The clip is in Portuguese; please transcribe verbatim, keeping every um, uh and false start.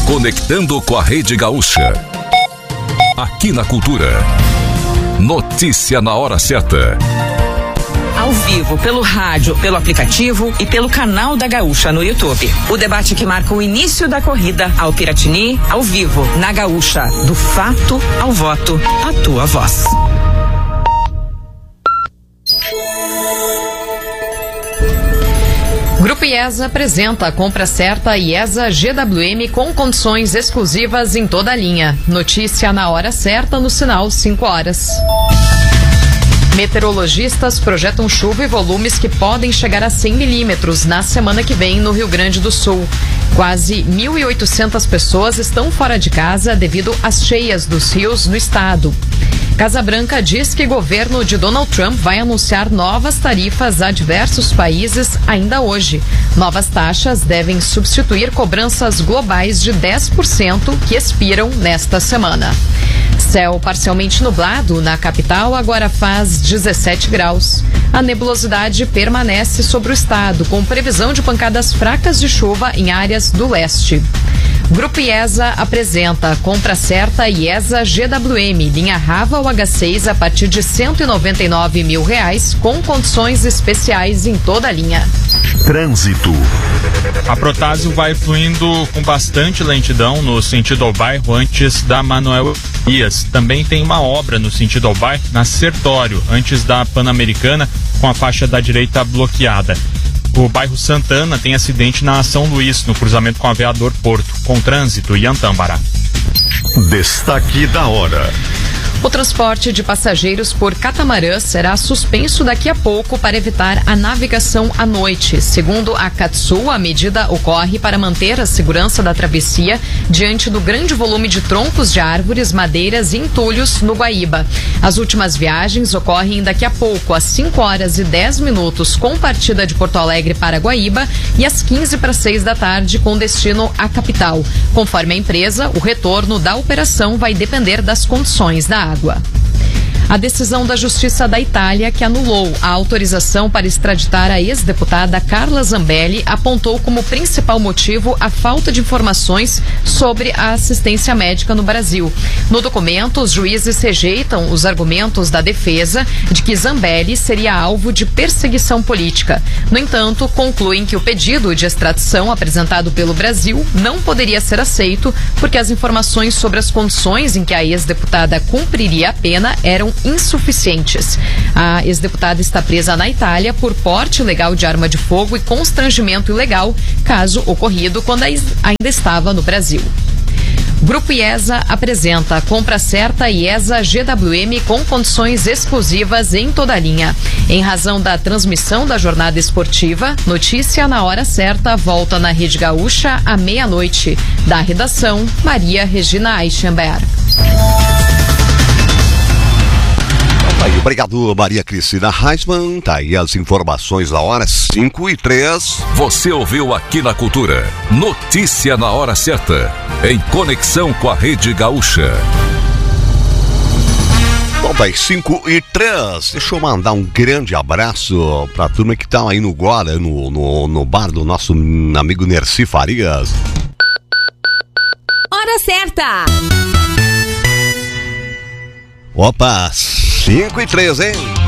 Conectando com a Rede Gaúcha. Aqui na Cultura. Notícia na hora certa. Ao vivo, pelo rádio, pelo aplicativo e pelo canal da Gaúcha no YouTube. O debate que marca o início da corrida ao Piratini, ao vivo, na Gaúcha. Do fato ao voto, a tua voz. Grupo IESA apresenta a compra certa IESA G W M com condições exclusivas em toda a linha. Notícia na hora certa no sinal cinco horas. Meteorologistas projetam chuva e volumes que podem chegar a cem milímetros na semana que vem no Rio Grande do Sul. Quase mil e oitocentas pessoas estão fora de casa devido às cheias dos rios no estado. Casa Branca diz que o governo de Donald Trump vai anunciar novas tarifas a diversos países ainda hoje. Novas taxas devem substituir cobranças globais de dez por cento que expiram nesta semana. Céu parcialmente nublado na capital, agora faz dezessete graus. A nebulosidade permanece sobre o estado, com previsão de pancadas fracas de chuva em áreas do leste. Grupo IESA apresenta a compra certa IESA G W M, linha Rava ou H seis a partir de cento e noventa e nove mil reais, com condições especiais em toda a linha. Trânsito. A Protásio vai fluindo com bastante lentidão no sentido ao bairro antes da Manuel Dias. Também tem uma obra no sentido ao bairro na Sertório, antes da Pan-Americana, com a faixa da direita bloqueada. O bairro Santana tem acidente na São Luís, no cruzamento com o Aviador Porto, com trânsito e Antâmbara. Destaque da hora. O transporte de passageiros por catamarã será suspenso daqui a pouco para evitar a navegação à noite. Segundo a Catsul, a medida ocorre para manter a segurança da travessia diante do grande volume de troncos de árvores, madeiras e entulhos no Guaíba. As últimas viagens ocorrem daqui a pouco, às cinco horas e dez minutos, com partida de Porto Alegre para Guaíba, e às quinze para seis da tarde, com destino à capital. Conforme a empresa, o retorno da operação vai depender das condições da água. A decisão da Justiça da Itália, que anulou a autorização para extraditar a ex-deputada Carla Zambelli, apontou como principal motivo a falta de informações sobre a assistência médica no Brasil. No documento, os juízes rejeitam os argumentos da defesa de que Zambelli seria alvo de perseguição política. No entanto, concluem que o pedido de extradição apresentado pelo Brasil não poderia ser aceito porque as informações sobre as condições em que a ex-deputada cumpriria a pena eram insuficientes. A ex-deputada está presa na Itália por porte ilegal de arma de fogo e constrangimento ilegal, caso ocorrido quando ainda estava no Brasil. Grupo IESA apresenta a compra certa IESA G W M com condições exclusivas em toda a linha. Em razão da transmissão da jornada esportiva, notícia na hora certa volta na Rede Gaúcha à meia-noite. Da redação, Maria Regina Eichenberg. Tá aí, obrigado, Maria Cristina Heisman. Tá aí as informações da hora, cinco e três. Você ouviu aqui na Cultura. Notícia na hora certa. Em conexão com a Rede Gaúcha. Bom, tá aí, cinco e três. Deixa eu mandar um grande abraço pra turma que tá aí no Guara, no, no, no bar do nosso amigo Nerci Farias. Hora certa. Opa, cinco e três, hein?